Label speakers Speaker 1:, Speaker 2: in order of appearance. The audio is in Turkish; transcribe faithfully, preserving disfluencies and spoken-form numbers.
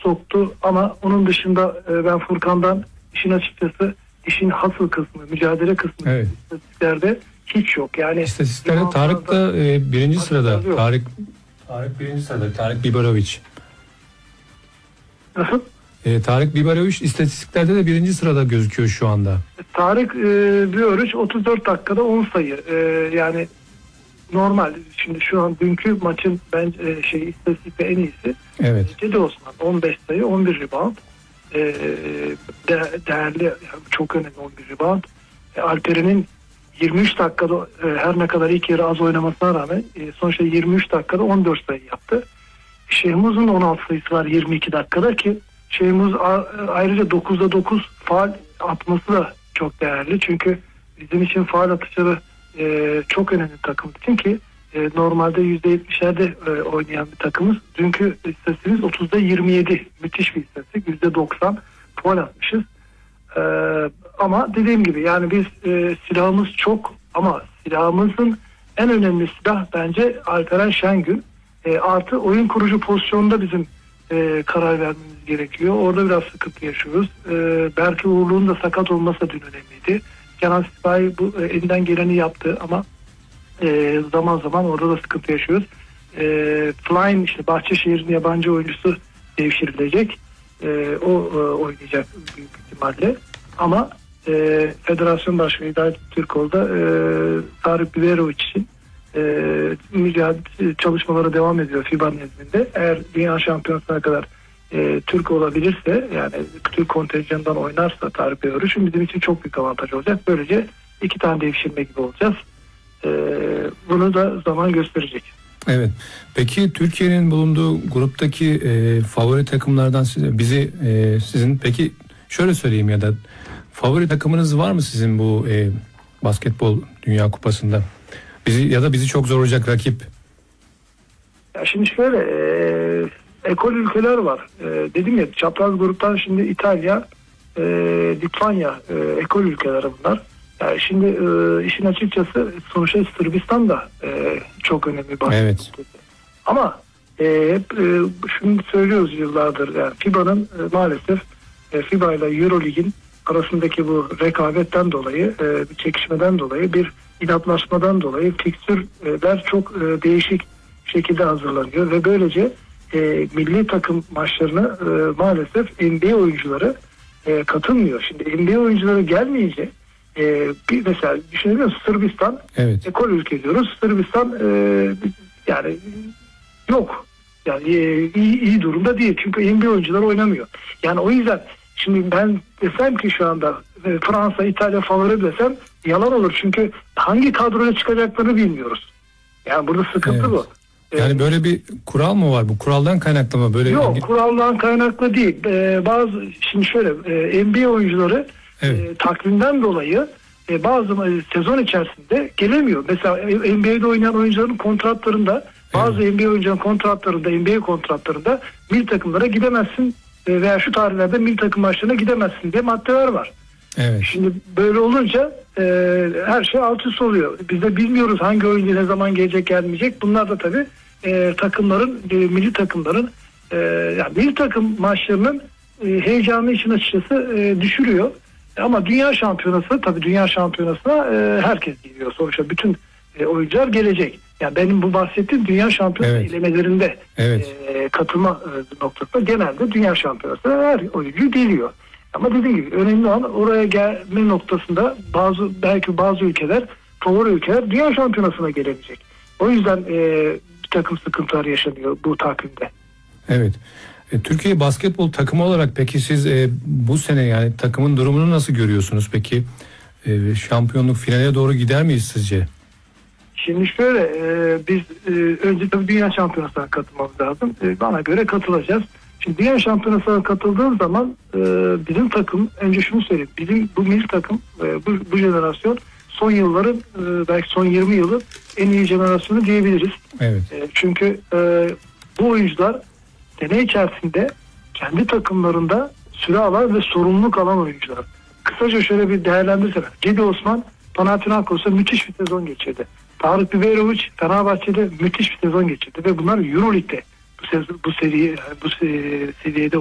Speaker 1: soktu ama onun dışında e, ben Furkan'dan işin açıkçası işin hasıl kısmı, mücadele kısmı
Speaker 2: evet.
Speaker 1: istatistiklerde hiç yok. Yani
Speaker 2: istatistiklerde Tarık da e, birinci sırada. Tarık Tarık birinci sırada. Tarık Biberovic.
Speaker 1: Nasıl?
Speaker 2: E, Tarık Biberovic istatistiklerde de birinci sırada gözüküyor şu anda.
Speaker 1: Tarık e, Biberovic otuz dört dakikada on sayı. E, yani normal. Şimdi şu an dünkü maçın bence şey istatistikte en iyisi.
Speaker 2: Evet.
Speaker 1: Cedi Osman on beş sayı, on bir rebound. E, de, değerli, yani çok önemli on bir rebound. E, Alperen'in yirmi üç dakikada e, her ne kadar ilk yarı az oynamasına rağmen e, sonuçta yirmi üç dakikada on dört sayı yaptı. Şehmuz'un on altı sayısı var yirmi iki dakikada ki Şehmuz ayrıca dokuzda dokuz faul atması da çok değerli. Çünkü bizim için faul atışları e, çok önemli takım için ki e, normalde yüzde yetmişlerde e, oynayan bir takımız. Dünkü istatistiğimiz otuzda yirmi yedi. Müthiş bir istatistik. yüzde doksan faul atmışız. E, ama dediğim gibi yani biz e, silahımız çok ama silahımızın en önemli silah bence Alperen Şengün. E, artı oyun kurucu pozisyonunda bizim e, karar vermemiz gerekiyor. Orada biraz sıkıntı yaşıyoruz. E, Berke Uğurlu'nun da sakat olması da dün önemliydi. Kenan Sipahi bu e, elinden geleni yaptı ama e, zaman zaman orada da sıkıntı yaşıyoruz. E, Flynn işte Bahçeşehir'in yabancı oyuncusu devşirilecek. E, o e, oynayacak büyük ihtimalle. Ama e, Federasyon Başkanı Hidayet Türkoğlu'da e, Tarık Biberovic için e, mücadele çalışmaları devam ediyor FIBA nezdinde. Eğer Dünya Şampiyonası'na kadar e, Türk olabilirse yani Türk kontenjanından oynarsa Tarık Biberovic bizim için çok büyük avantaj olacak. Böylece iki tane devşirme gibi olacağız. E, bunu da zaman gösterecek.
Speaker 2: Evet. Peki Türkiye'nin bulunduğu gruptaki e, favori takımlardan size, bizi e, sizin peki şöyle söyleyeyim ya da favori takımınız var mı sizin bu e, basketbol Dünya Kupası'nda? Bizi ya da bizi çok zorlayacak rakip.
Speaker 1: Ya şimdi şöyle e, ekol ülkeler var. E, dedim ya çapraz gruptan şimdi İtalya, e, Litvanya e, ekol ülkeleri bunlar. Yani şimdi e, işin açıkçası sonuçta Sırbistan da e, çok önemli bir
Speaker 2: evet.
Speaker 1: Ama e, hep e, şunu söylüyoruz yıllardır. Yani FIBA'nın e, maalesef e, FIBA ile Eurolig'in arasındaki bu rekabetten dolayı, e, bir çekişmeden dolayı, bir inatlaşmadan dolayı fikstürler çok e, değişik şekilde hazırlanıyor ve böylece e, milli takım maçlarına e, maalesef N B A oyuncuları e, katılmıyor. Şimdi N B A oyuncuları gelmeyince e, bir mesela düşünebiliyor musun? Sırbistan
Speaker 2: evet.
Speaker 1: ekol ülke diyoruz. Sırbistan e, yani yok. Yani e, iyi, iyi durumda değil. Çünkü N B A oyuncuları oynamıyor. Yani o yüzden şimdi ben desem ki şu anda e, Fransa, İtalya favori desem yalan olur. Çünkü hangi kadroya çıkacaklarını bilmiyoruz. Yani burada sıkıntı
Speaker 2: evet. bu. Yani böyle bir kural mı var? Bu kuraldan kaynaklı mı? Böyle
Speaker 1: yok,
Speaker 2: hangi...
Speaker 1: kuraldan kaynaklı değil. Ee, bazı şimdi şöyle e, N B A oyuncuları evet. e, takvimden dolayı e, bazı e, sezon içerisinde gelemiyor. Mesela N B A'de oynayan oyuncuların kontratlarında bazı evet. N B A oyuncuların kontratlarında N B A kontratlarında milli takımlara gidemezsin e, veya şu tarihlerde milli takım maçlarına gidemezsin diye maddeler var.
Speaker 2: Evet.
Speaker 1: Şimdi böyle olunca e, her şey alt üst oluyor. Biz de bilmiyoruz hangi oyuncu ne zaman gelecek gelmeyecek. Bunlar da tabii e, takımların, e, milli takımların e, yani milli takım maçlarının e, heyecanı için açıkçası e, düşürüyor. Ama dünya şampiyonası tabii dünya şampiyonasına e, herkes geliyor. Sonuçta bütün e, oyuncular gelecek. Yani benim bu bahsettiğim dünya şampiyonası evet. elemelerinde
Speaker 2: evet.
Speaker 1: e, katılma e, noktasında genelde dünya şampiyonasına her oyuncu geliyor. Ama dediğim gibi önemli olan oraya gelme noktasında bazı belki bazı ülkeler, favori ülkeler dünya şampiyonasına gelemeyecek. O yüzden e, bir takım sıkıntılar yaşanıyor bu takvimde.
Speaker 2: Evet. E, Türkiye basketbol takımı olarak peki siz e, bu sene yani takımın durumunu nasıl görüyorsunuz peki? E, şampiyonluk finale doğru gider miyiz sizce?
Speaker 1: Şimdi şöyle e, biz e, önce tabii dünya şampiyonasına katılmamız lazım. E, bana göre katılacağız. Şimdi dünya şampiyonasına katıldığım zaman e, bizim takım önce şunu söyleyeyim. Bizim bu milli takım e, bu, bu jenerasyon son yılların e, belki son yirmi yılın en iyi jenerasyonu diyebiliriz.
Speaker 2: Evet.
Speaker 1: E, çünkü e, bu oyuncular sene içerisinde kendi takımlarında süre alan ve sorumluluk alan oyuncular. Kısaca şöyle bir değerlendirsene. Cedi Osman Panathinaikos'ta müthiş bir sezon geçirdi. Tarık Biberovic Fenerbahçe'de müthiş bir sezon geçirdi ve bunlar Euroleague'de bu, sezon, bu seviye bu seviyede